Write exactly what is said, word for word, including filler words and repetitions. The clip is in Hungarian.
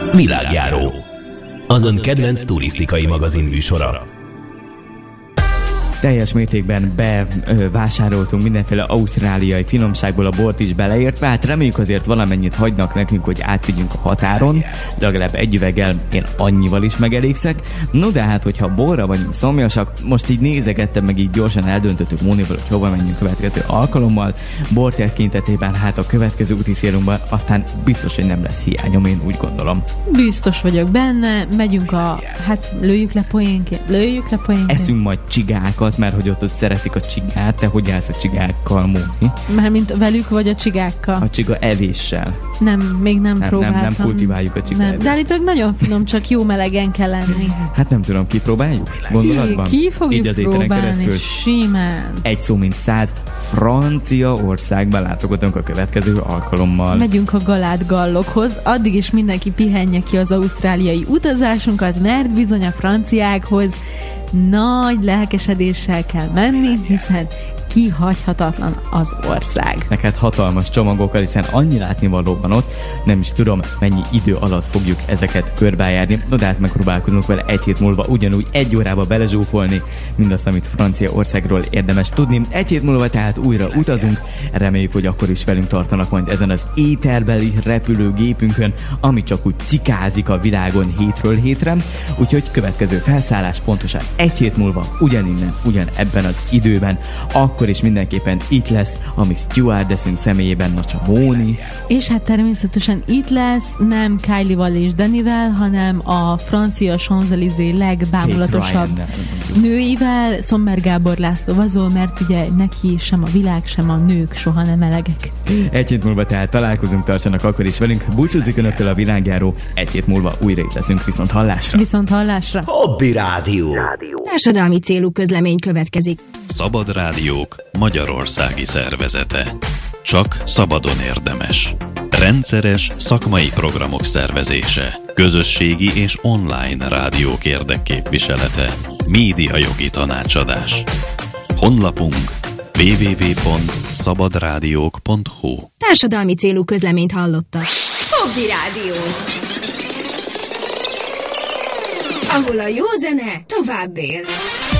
Világjáró, az ön kedvenc turisztikai magazin műsora. Teljes mértékben bevásároltunk mindenféle ausztráliai finomságból, a bort is beleértve. Hát reméljük azért valamennyit hagynak nekünk, hogy átvigyünk a határon. Legalább egy üveggel én annyival is megelégszek. No de hát, hogyha borra vagyunk szomjasak, most így nézegettem, meg így gyorsan eldöntöttük Mónival, hogy hova menjünk következő alkalommal. Bor tekintetében hát a következő úti célunkban aztán biztos, hogy nem lesz hiányom, én úgy gondolom. Biztos vagyok benne, megyünk a, hát lőjük le poénként, lőjük le poénként. Eszünk majd csigákat, mert hogy ott, ott szeretik a csigát. Te hogy állsz a csigákkal, Móni? Mármint velük vagy a csigákkal? A csiga evéssel. Nem, még nem, nem próbáltam. Nem, nem kultiváljuk a csiga nem. De állítólag nagyon finom, csak jó melegen kell lenni. Hát nem tudom, kipróbáljuk? Gondolatban? Ki, ki fogjuk így próbálni, simán. Egy szó mint száz, Franciaországba látogatunk a következő alkalommal. Megyünk a Galát Gallokhoz, addig is mindenki pihenje ki az ausztráliai utazásunkat, mert bizony a franciákhoz nagy lelkesedéssel kell menni, hiszen kihagyhatatlan az ország. Neked hatalmas csomagokkal, hiszen annyi látnivaló van ott, nem is tudom, mennyi idő alatt fogjuk ezeket körbejárni. No, de hát megpróbálkozunk vele egy hét múlva ugyanúgy egy órába belezsúfolni mindazt, amit Franciaországról érdemes tudni. Egy hét múlva tehát újra utazunk, reméljük, hogy akkor is velünk tartanak majd ezen az éterbeli repülőgépünkön, ami csak úgy cikázik a világon hétről hétre. Úgyhogy következő felszállás pontosan egy hét múlva, ugyaninnen, ugyan ebben az időben, akkor is mindenképpen itt lesz a mi stewardessünk személyében, Nacsa Móni. És hát természetesen itt lesz nem Kylie-val és Danivel, hanem a francia Champs-Élysées legbámulatosabb nőivel, Sommer Gábor László Vazol, mert ugye neki sem a világ, sem a nők soha nem elegek. Egy hét múlva tehát találkozunk, tartsanak akkor is velünk. Búcsúzik önöktől a Világjáró, egy hét múlva újra itt leszünk, viszont hallásra. Viszont hallásra. Hobby Rádió. Társadalmi célú közlemény következik. Szabad Rádiók Magyarországi Szervezete. Csak szabadon érdemes. Rendszeres szakmai programok szervezése. Közösségi és online rádiók érdekképviselete. Médiajogi tanácsadás. Honlapunk double-u double-u double-u pont szabadrádiók pont hu. Társadalmi célú közleményt hallottak. Hobby Rádió. Ahol a jó zene tovább él.